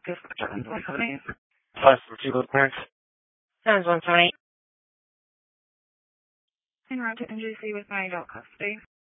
John 178. 542 clearance. 178. En route to NGC with my adult custody.